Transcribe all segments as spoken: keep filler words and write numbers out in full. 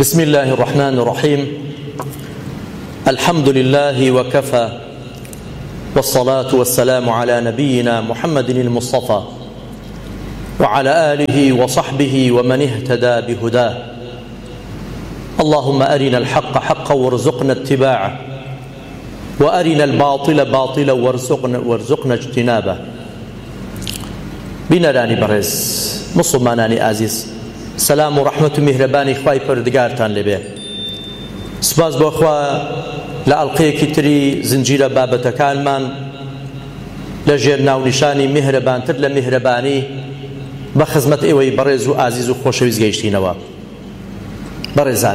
بسم الله الرحمن الرحيم. الحمد لله وكفى، والصلاة والسلام على نبينا محمد المصطفى وعلى آله وصحبه ومن اهتدى بهداه. اللهم أرنا الحق حقا وارزقنا اتباعه، وأرنا الباطل باطلا وارزقنا, وارزقنا اجتنابه. بینەرانی بەڕێز، مسلمانانی ئازیز، سەلام و ڕەحمەت و میهرەبانی خوای پەروەردگارتان لێبێ. سوپاس بۆ خوا لە ئەڵقەیەکی تری زنجیرە بابەتەکانمان لە ژێر ناونیشانی میهرەبانتر لە میهرەبانی بە خزمەت ئێوەی بەڕێز و ئازیز و خۆشەویست گەیشتینەوە. بەڕێزان،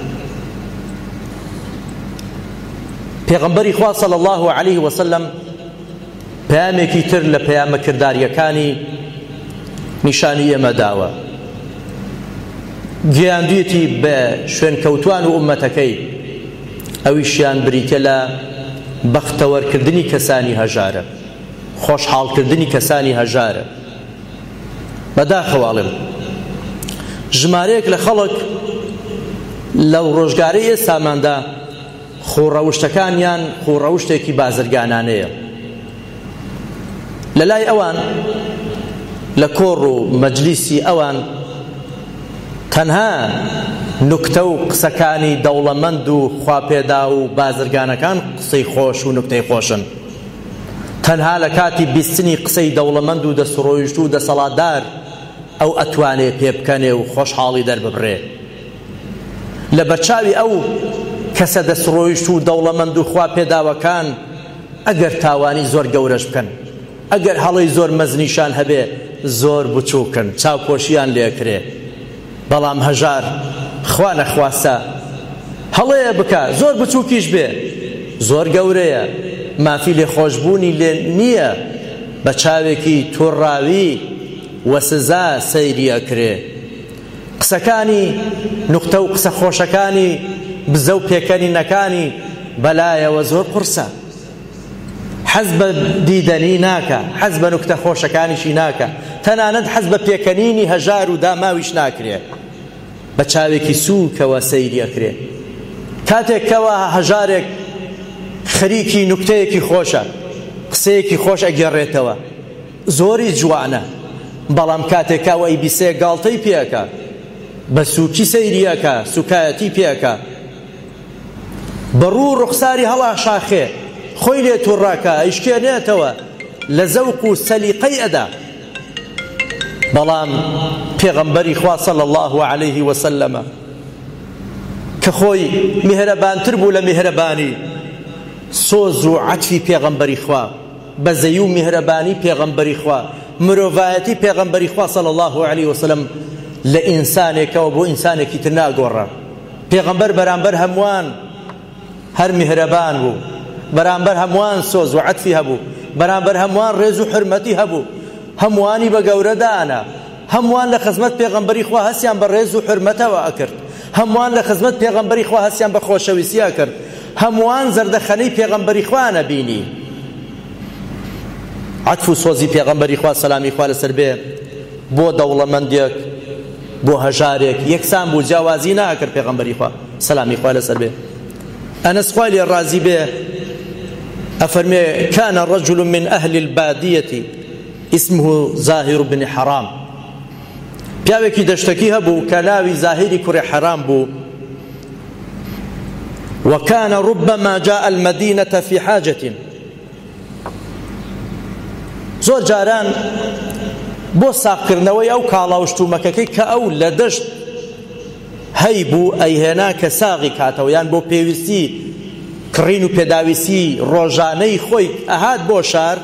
پێغەمبەری خوا صلی الله علیه وسلم پەیامێکی تر لە پەیامە کرداریەکانی نیشانی ئێمە داوە. گەیاندوویەتی بە شوێنکەوتوان و ئومەتەکەی، ئەویشیان بریتە لە بەختەوەرکردنی کەسانی هەژارە، خۆشحاڵکردنی کەسانی هەژارە. بەداخەواڵێم ژمارەیەک لە خەڵک لەو ڕۆژگارەی ئێستاماندا خوڕەوشتەکانیان خوڕەوشتێکی بازرگانانەیە. لە لای ئەوان لە کۆڕ و مەجلیسی ئەوان تەنها نوکتە و قسەکانی دەوڵەمەند و خواپێدا و بازرگانەکان قسەی خۆش و نوکتەی خۆشن. تەنها لە کاتی بیستنی قسەی دەوڵەمەند و دەسڕۆیشت و دەسەڵاتدار ئەو ئەتوانێ پێ بکەنێ و خۆشحاڵی دەرببڕێ. لە بەرچاوی ئەو کەسە دەسڕۆیشت و دەوڵەمەند و خواپێداوەکان ئەگەر تاوانی زۆر گەورەش بکەن، ئەگەر هەڵەی زۆر مەزنیشان هەبێ، زۆر بچووکن، چاوپۆشیان لێکرێ. بەڵام هەژار خوا نەخواستە هەڵەیە بکە، زۆر بچووکیش بێ، زۆر گەورەیە، مافی لێ خۆشبوونی لێ نییە، بە چاوێکی تووڕاوی وەسزا سەیری ئەکرێ. قسەکانی نوختە و قسە خۆشەکانی بزە و پێکەنینەکانی بەلایەوە زۆر قورسە. حەز بە دیدەنی ناکە، حەز بە نوکتە خۆشەکانیشی ناکە، تەنانەت حەز بە پێکەنینی هەژار و داماویش ناکرێ، بە چاوێکی سووکەوە سەیری ئەکرێ. کاتێکەوە هەژارێک خەریکی نوکتەیەکی خۆشە، قسەیەکی خۆش ئەگەڕێتەوە، زۆری جوانە، بەڵام کاتێکەوە ئەی بیسێ گاڵتەی پێەکە، بە سووکی سەیریەکە، سوکایەتی پێەکە، بەڕوو ڕوخساری هەڵا شاخێ، خۆی لێ تووڕاکە، ئەیشکێنێتەوە، لە زەوق و سەلیقەی ئەدا. بەڵام پێغەمبەری خوا صلی الله علیه وسلم کە خۆی میهرەبانتر بوو لە میهرەبانی، سۆز و عەتفی پێغەمبەری خوا، بەزەیی و میهرەبانی پێغەمبەری خوا، مرۆڤایەتی پێغەمبەری خوا صلی الله علیه وسلم لە ئینسانێکەوە بۆ ئینسانێکی تر ناگۆڕە. پێغەمبەر بەرامبەر هەمووان هەر میهرەبان بوو، بەرامبەر هەمووان سۆز و عەتفی هەبوو، بەرامبەر هەمووان ڕێز و حرمەتی هەبوو، هەمووانی بە گەورەدانە، هەمووان لە خزمەت پێغەمبەری خوا هەستیان بە ڕێز و حرمەتەوە ئەکرد، هەمووان لە خزمەت پێغەمبەری خوا هەستیان بە خۆشەویستی ئەکرد، هەمووان زەردەخەنەی پێغەمبەری خوا نەبینی. عەتف و سۆزی پێغەمبەری خوا سەلامی خوا لەسەر بێ بۆ دەوڵەمەندێک، بۆ هەژارێک یەکسان بوو، جیاوازی ناکرد پێغەمبەری خوا سەلامی خوا لەسەر بێ. ئەنەس خوای لێ ڕازی بێ ئەفەرمێ: كان رجل من أهل البادية اسمه زاهر بن حرام. پیاوێکی دەشتەکی هەبوو کە ناوی زاهری کوڕی حرام بوو. وكان ربما جاء المدينة في حاجة. زۆر جاران بۆ ساقکردنەوەی ئەو کاڵاوشتومەکەکەی کە ئەو لە دەشت هەی بوو ئەیهێنا کە ساغی کاتەوە، یان بۆ پێویستی کڕین و پێداویستی ڕۆژانەی خۆی ئەهات بۆ شار،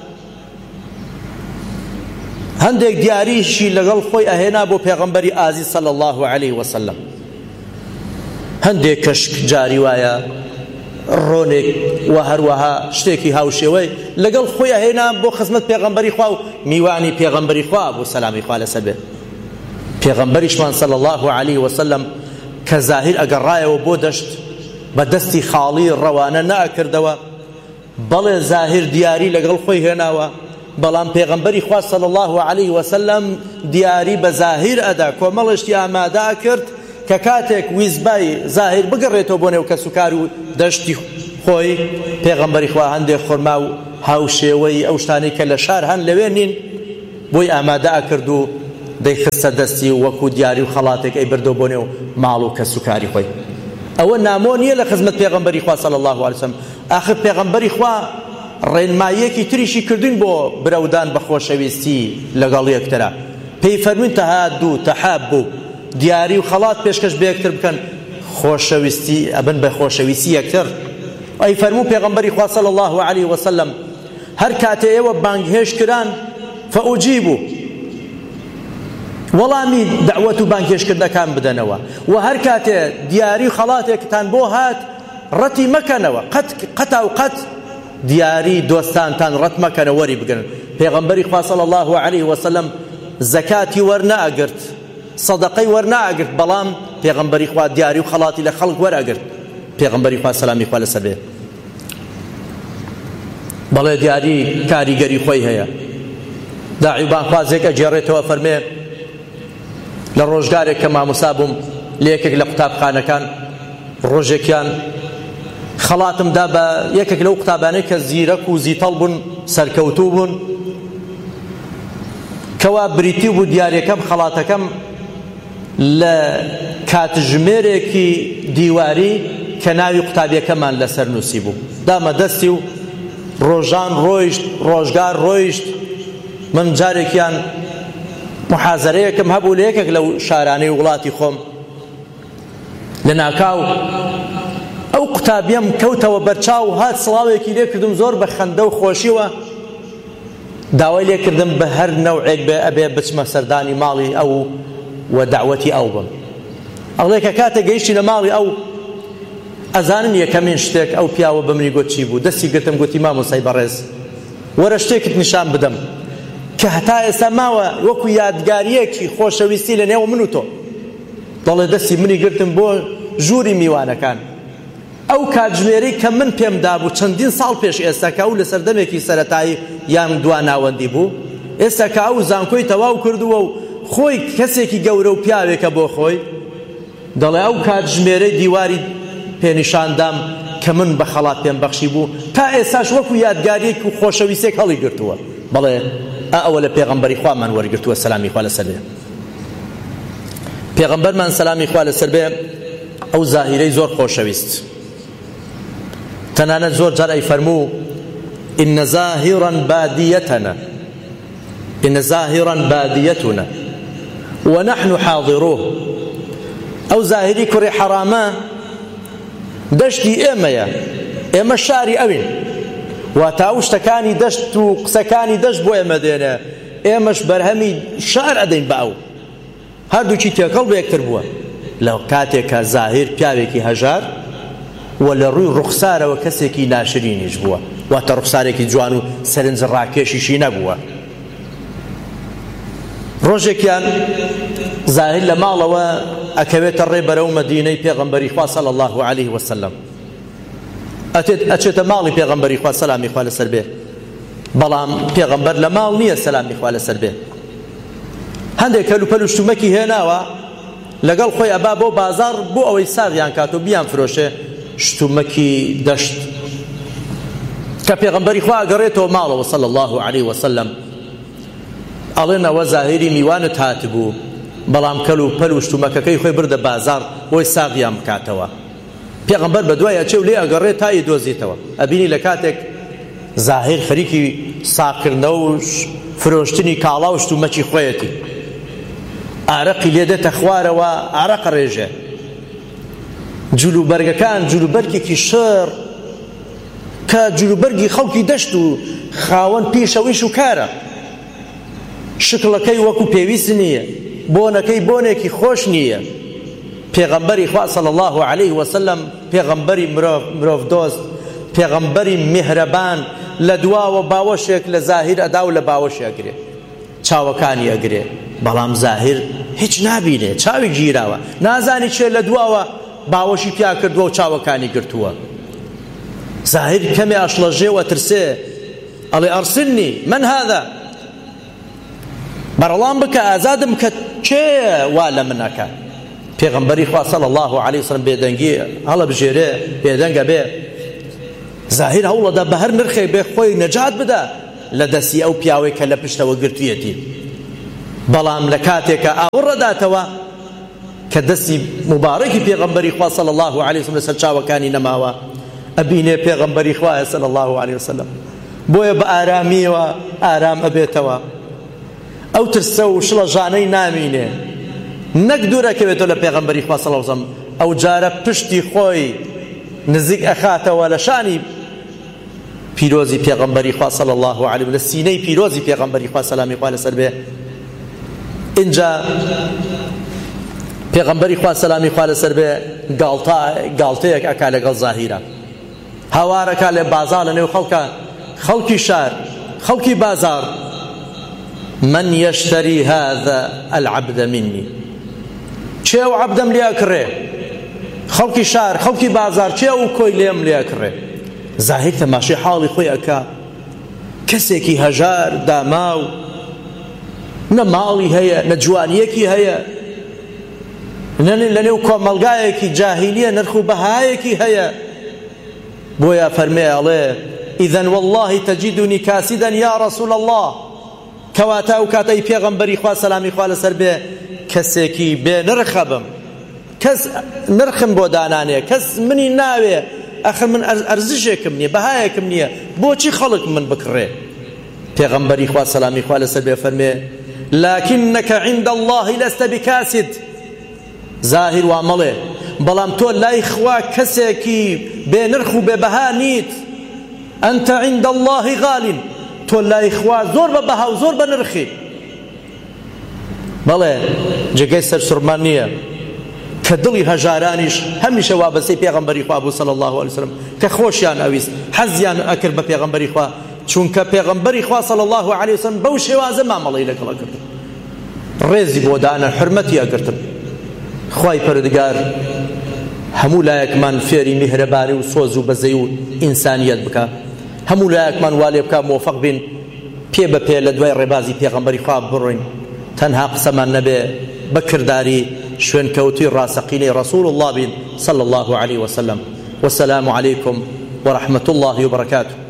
هەندێک دیاریشی لەگەڵ خۆی ئەهێنا بۆ پێغەمبەری ئازیز صلی الله علیه وسلم. هەندێک کەشک جاری وایە، ڕۆنێک و هەروەها شتێکی هاوشێوەی لەگەڵ خۆی ئەهێنا بۆ خزمەت پێغەمبەری خوا و میوانی پێغەمبەری خوا بۆ سەلامی خوا لەسەر بێ. پێغەمبەریشمان صلی الله علیه وسلم کە زاهر ئەگەڕایەوە بۆ دەشت، بە دەستی خاڵی ڕەوانە نەئەکردەوە، بەڵێ زاهر دیاری لەگەڵ خۆی هێناوە، بەڵام پێغەمبەری خوا صلی الله علیه وسلم دیاری بە زاهر ئەدا، کۆمەڵشتی ئامادە کرد کە کاتێک ویزبای زاهیر بگەڕێتەوە بۆ نێو کەس و کار و دەشتی خۆی پێغەمبەری خوا هەندێک خورما و هاوشێوەی ئەو شتانەی کە لە شار هەن لەوێ نین بۆی ئامادە ئەکرد و دەیخستە دەستی و وەکو دیاری و خەڵاتێک ئەی بردەوە بۆ نێو ماڵ و کەس و کاری خۆی. ئەوە نامۆ نییە لە خزمەت پێغەمبەری خوا صلی الله علیه وسلم. ئاخر پێغەمبەری خوا ڕێنماییەکی تریشی کردوین بۆ برەودان بە خۆشەویستی لەگەڵ یەکترا. پێی فەرمووین تەهادوو تەحابوو، دیاری و خەڵات پێشکەش بە یەکتر بکەن، خۆشەویستی ئەبن بە خۆشەویستی یەکتر. ئەی فەرموو پێغەمبەری خوا صلی الله علیه وسلم هەر کاتێ ئێوە بانگهێش کران فەئوجیبوا، وەڵامی دعوەت و بانگهێشکردنەکان بدەنەوە، و هەر کاتێ دیاری و خەڵاتێکتان بۆ هات ڕەتی مەکەنەوە، قەتا و قەت دیاری دۆستانتان ڕەت مەکەنە وەری بگرن. پێغەمبەری خوا صلی الله علیه وسلم زەکاتی وەرنائەگرت، سەدەقەی وەرنائەگرت، بەڵام پێغەمبەری خوا دیاری و خەڵاتی لە خەڵک وەرئەگرت. پێغەمبەری خوا سەلامی خوا لەسەر بێ بەڵێ دیاری کاریگەری خۆی هەیە. داعی و بانخوازێک ئەجێڕێتەوە فەرمێ لە ڕۆژگارێک کە مامۆستا بووم لە یەکێک لە قوتابخانەکان، ڕۆژێکیان خەڵاتمدا بە یەکێک لەو قوتابانەی کە زیرەک و زیتەڵ بوون، سەرکەوتوو بوون، کەوا بریتی بوو دیاریەکەم خەڵاتەکەم لە کاتژمێرێکی دیواری کە ناوی قوتابیەکەمان لەسەر نووسی بوو. دامە دەستی و ڕۆژان ڕۆیشت، ڕۆژگار ڕۆیشت. من جارێکیان محازەرەیەکم هەبوو لە یەکێک لەو شارانەی وڵاتی خۆم، لە ناکاو ئەو قوتابیەم کەوتەوە بەرچاو، هات سڵاوێکی لێ کردم زۆر بە خەندە و خۆشیوە، داوای لێ کردم بە هەر نەوعێک بێ ئەبێ بچمە سەردانی ماڵی ئەو و دعوەتی ئەو بم. ئەڵێ کە کاتێک گەیشتی لە ماڵی ئەو ئەزانن یەکەمین شتێک ئەو پیاوە بمنی گوت چی بوو. دەستی گرتم گوتی مامۆستای بەڕێز وەرە شتێکت نیشان بدەم کە هەتا ئێستا ماوە وەکو یادگاریەکی خۆشەویستی لە نێو من و تۆ. دەڵێ دەستی منی گرتم بۆ ژووری میوانەکان. ئەو کاتژمێرەی کە من پێم دابوو چەندین ساڵ پێش ئێستا کە ئەو لە سەردەمێکی سەرەتایی یان دواناوەندی بوو، ئێستا کە ئەو زانکۆی تەواو کردووە و خۆی کەسێکی گەورە و پیاوێکە بۆ خۆی، دەڵێ ئەو کاتژمێرەی دیواری پێنیشاندام کە من بە خەڵات پێم بەخشی بوو، تا ئێستاش وەکو یادگاریەک و خۆشەویستێک هەڵی گرتووە. بەڵێ ئەوە لە پێغەمبەری خوامان وەرگرتووە سەلامی خوا لەسەر بێ. پێغەمبەرمان سەلامی خوا لەسەر بێ ئەو زاهیرەی زۆر خۆشەویست. تەنانەت زۆر جار ئەی فەرموو ئین زاهیرا بادیەتەنا، ئین زاهیرا بادیەتنا ونحن حاضروه. ئەو زاهیری کوڕی حەرامە دەشتی ئێمەیە، ئێمە شاری ئەوین، واتە ئەو شتەکانی دەشت و قسەکانی دەشت بۆ ئێمە دێنێ، ئێمەش بەرهەمی شار ئەدەین بە ئەو. هەردووکی تێکەڵ بە یەکتر بووە لە کاتێکە زاهیر پیاوێکی هەژار و لە ڕووی ڕوخسارەوە کەسێکی ناشرینیش بووە، واتە ڕوخسارێکی جوان و سەرنج ڕاکێشیشی نەبووە. ڕۆژێکیان زاهیر لە ماڵەوە ئەکەوێتە ڕێ بەرەو مەدینەی پێغەمبەری خوا صلی الله علیه وسلم، ئەچێتە ماڵی پێغەمبەری خوا سەلامی خوا لەسەر بێ، بەڵام پێغەمبەر لە ماڵ نییە سەلامی خوا لەسەر بێ. هەندێک کەلوپەل و شتومەکی هێناوە لەگەڵ خۆی ئەبا بۆ بازار بۆ ئەوەی ساغیان کات و بیان فرۆشێ شتومەکی دەشت. کە پێغەمبەری خوا ئەگەڕێتەوە ماڵەوە صلی الله علیه وسلم، ئەڵێن ئەوە زاهیری میوانت هاتبوو، بەڵام کەلوپەل و شتومەکەکەی خۆی بردە بازار بۆی ساغیان بکاتەوە. پێغەمبەر بەدوای ئەچێ و لێ ئەگەڕێ تا ئیدۆزیتەوە. ئەبینی لە کاتێک زاهیر خەریکی ساکردنەوە و فرۆشتنی کاڵا و شتومەکی خۆیەتی، ئارەقی لێ دێتە خوارەوە، ئارەق ڕێژێ، جلوبەرگەکان جلوبەرگێکی شڕ کە جلوبەرگی خەڵکی دەشت و خاوەن پێشەویش و کارە، شکڵەکەی وەکو پێویست نییە، بۆنەکەی بۆنێکی خۆش نییە. پێغەمبەری خوا صلی الله علیه وسلم پێغەمبەری مرۆڤ دۆست، پێغەمبەری میهرەبان، لە دواوە باوەشێک لە زاهیر ئەدا و لە باوەشی ئەگرێ، چاوەکانی ئەگرێ، بەڵام زاهیر هیچ نابینێ، چاوی گیراوە، نازانی چێ لە دواوە باوەشی پیا کردووە و چاوەکانی گرتووە. زاهیر کەمێ ئەشڵەژێوە ترسێ، ئەڵێ ئەرسلنی من هذا، بەرەڵام بکە ئازادم کە چێ وا لە منەکە. پێغەمبەری خوا صلی الله علیه وسلم بێدەنگی هەڵەبژێرێ بێدەنگە بێ زاهیر هەوڵەدا بە هەر نرخێک بێ خۆی نەجات بدە لە دەستی ئەو پیاوەی کە لە پشتەوە گرتوویەتی بەڵام لە کاتێکە ئاور ڕەداتەوە کە دەستی مبارەکی پێغەمبەری خوا صلی الله علیه وسلم لەسەر چاوەکانی نەماوە ئەبینێ پێغەمبەری خوایە صلی الله علیه وسلم بۆیە بە ئارامیەوە ئارام ئەبێتەوە ئەو ترسە و شڵەژانەی نامینێ نەک دوورەکەوێتەوە لە پێغەمبەری خوا صلی الله علیه وسلم ئەو جارە پشتی خۆی نزیک ئەخاتەوە لە شانی پیرۆزی پێغەمبەری خوا صلی الله علیه لە سینەی پیرۆزی پێغەمبەری خوا سەلامی خوا لەسەر بێ اینجا پێغەمبەری خوا سەلامی خوا لەسەر بێ گاڵتەیەک ئەکا لەگەڵ زاهیرە هاوارەکە لە بازاڕ لەنێو خەڵکە خەڵکی شار خەڵکی بازار من يشتري هذا العبد مني چێو عەبدەم لێ ئەکڕێ خەڵکی شار خەڵکی بازار چێو کۆی لێم لێ ئەکڕێ زاهیر تەماشای حاڵی خۆی ئەکا کەسێکی هەژار داماو نە ماڵی هەیە نە جوانیەکی هەیە لەنێو کۆمەڵگایەکی جاهیلیە نرخ و بەهایەکی هەیە بۆیە فەرمێ ئەڵێ إذن والله تجدني كاسدا يا رسول الله كواتا و كاتاي پێغەمبەری خوا سەلامی خوا لەسەر بێ کەسێکی بێ نرخە بم کەس نرخم بۆ دانانێ کەس منی ناوێ ئەخر من ئەرزشێکم نییە بەهایەکم نییە بۆچی خەڵک من بکڕێ پێغەمبەری خوا سەلامی خوا لەسەر بێ فەرمێ لكنك عند الله لست بكاسد زاهیر وا مەڵێ بەڵام تۆ لای خوا کەسێکی بێ نرخ و بێ بەها نیت أنت عند الله غال تۆ لای خوا زۆر بە بەها و زۆر بە نرخی بەڵێ جێگەی سەرسوڕمان نییە کە دڵی هەژارانیش هەمیشە وابەستەی پێغەمبەری خوا بوو صلی الله علیه وسلم کە خۆشیان ئەویست حەزیان ئەکرد بە پێغەمبەری خوا چونکە پێغەمبەری خوا صلی الله علیه وسلم بەو شێوازە مامەڵەی لەگەڵ ئەکرد ڕێزی بۆ دانا حرمەتی ئەگرتن خوای پەروەردگار هەموو لایەکمان فێری میهرەبانی و سۆز و بەزەی و ئینسانیەت بکە هەموو لایەکمان وا لێ بکە مۆفەق بین پێ بە پێ لە دوای ڕێبازی پێغەمبەری خوا بڕۆین تەنها قسەمان نەبێ بە کردداری شوێنکەوتوی ڕاستەقینەی ڕەسوول الله بین صلی الله علیه وسلم والسلام علیکم ورحمة الله وبركاته